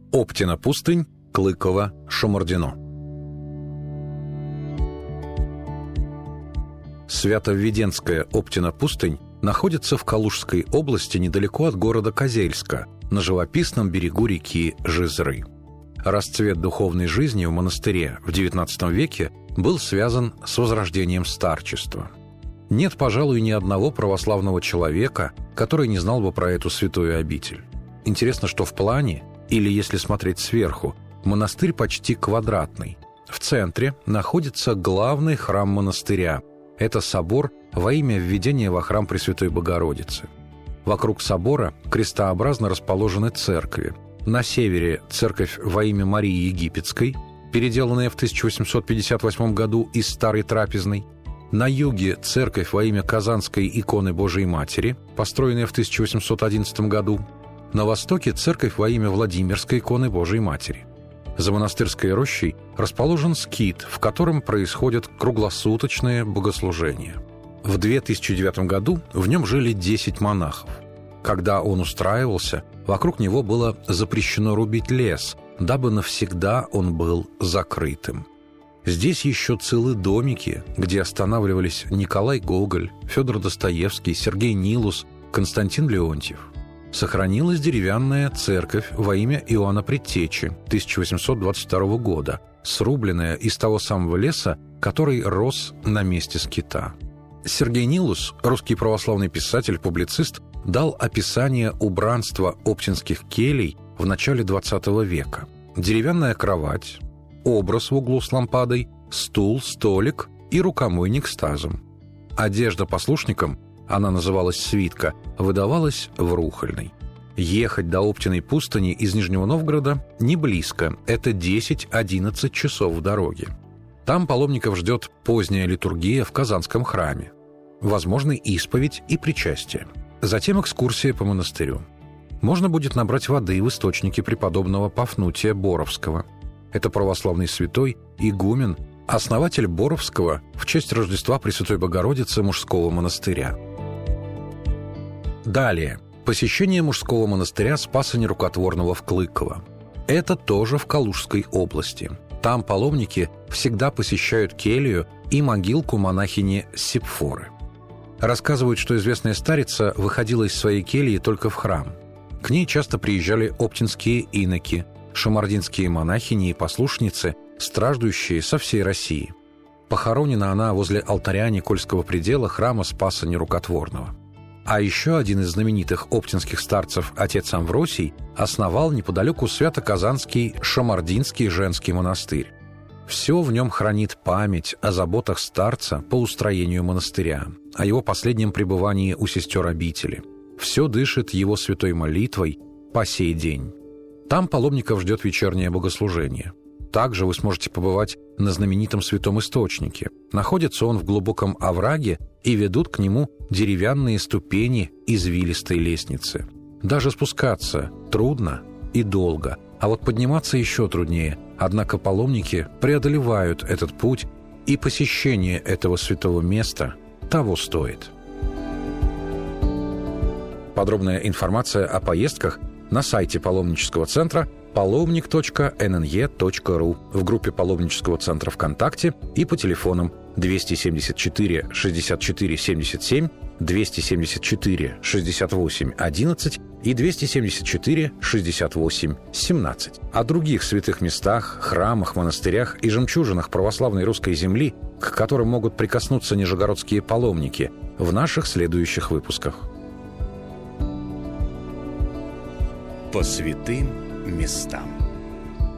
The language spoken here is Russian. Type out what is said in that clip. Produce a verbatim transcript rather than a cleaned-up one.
Оптина пустынь, Клыково, Шамардино. Свято-Введенская Оптина пустынь находится в Калужской области недалеко от города Козельска, на живописном берегу реки Жизры. Расцвет духовной жизни в монастыре в девятнадцатом веке был связан с возрождением старчества. Нет, пожалуй, ни одного православного человека, который не знал бы про эту святую обитель. Интересно, что в плане, или если смотреть сверху, монастырь почти квадратный. В центре находится главный храм монастыря. Это собор во имя введения во храм Пресвятой Богородицы. Вокруг собора крестообразно расположены церкви. На севере церковь во имя Марии Египетской, переделанная в тысяча восемьсот пятьдесят восьмом году из Старой Трапезной. На юге церковь во имя Казанской иконы Божией Матери, построенная в тысяча восемьсот одиннадцатом году. На востоке церковь во имя Владимирской иконы Божией Матери. За монастырской рощей расположен скит, в котором происходят круглосуточные богослужения. В две тысячи девятом году в нем жили десять монахов. Когда он устраивался, вокруг него было запрещено рубить лес, дабы навсегда он был закрытым. Здесь еще целы домики, где останавливались Николай Гоголь, Федор Достоевский, Сергей Нилус, Константин Леонтьев. Сохранилась деревянная церковь во имя Иоанна Предтечи тысяча восемьсот двадцать второго года, срубленная из того самого леса, который рос на месте скита. Сергей Нилус, русский православный писатель, публицист, дал описание убранства оптинских келей в начале двадцатого века. Деревянная кровать, образ в углу с лампадой, стул, столик и рукомойник с тазом. Одежда послушникам, она называлась свитка, выдавалась в Рухольной. Ехать до Оптиной пустыни из Нижнего Новгорода не близко, это десять-одиннадцать часов в дороге. Там паломников ждет поздняя литургия в Казанском храме. Возможны исповедь и причастие. Затем экскурсия по монастырю. Можно будет набрать воды в источнике преподобного Пафнутия Боровского. Это православный святой, игумен, основатель Боровского в честь Рождества Пресвятой Богородицы мужского монастыря. Далее. Посещение мужского монастыря Спаса Нерукотворного в Клыково. Это тоже в Калужской области. Там паломники всегда посещают келью и могилку монахини Сепфоры. Рассказывают, что известная старица выходила из своей кельи только в храм. К ней часто приезжали оптинские иноки, шамардинские монахини и послушницы, страждущие со всей России. Похоронена она возле алтаря Никольского предела храма Спаса Нерукотворного. А еще один из знаменитых оптинских старцев, отец Амвросий, основал неподалеку Свято-Казанский Шамардинский женский монастырь. Все в нем хранит память о заботах старца по устроению монастыря, о его последнем пребывании у сестер обители. Все дышит его святой молитвой по сей день. Там паломников ждет вечернее богослужение. Также вы сможете побывать на знаменитом святом источнике. Находится он в глубоком овраге, и ведут к нему деревянные ступени извилистой лестницы. Даже спускаться трудно и долго, а вот подниматься еще труднее. Однако паломники преодолевают этот путь, и посещение этого святого места того стоит. Подробная информация о поездках на сайте паломнического центра паломник точка эн эн е точка ру, в группе паломнического центра ВКонтакте и по телефонам двести семьдесят четыре шестьдесят четыре семьдесят семь, двести семьдесят четыре шестьдесят восемь одиннадцать и двести семьдесят четыре шестьдесят восемь семнадцать. О других святых местах, храмах, монастырях и жемчужинах православной русской земли, к которым могут прикоснуться нижегородские паломники, в наших следующих выпусках. По святым местам.